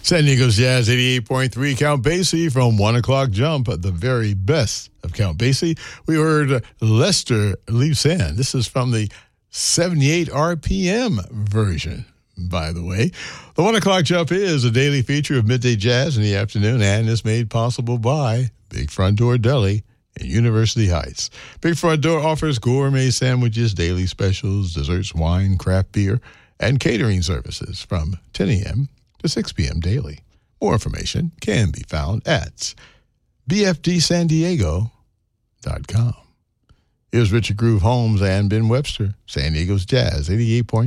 San Diego's Jazz 88.3, Count Basie from 1 o'clock jump, the very best of Count Basie. We heard Lester Leave Sand. This is from the 78 RPM version, by the way. The 1 o'clock jump is a daily feature of Midday Jazz in the afternoon and is made possible by Big Front Door Deli in University Heights. Big Front Door offers gourmet sandwiches, daily specials, desserts, wine, craft beer, and catering services from 10 a.m. to 6 p.m. daily. More information can be found at bfdsandiego.com. Here's Richard Groove Holmes and Ben Webster, San Diego's Jazz 88.3.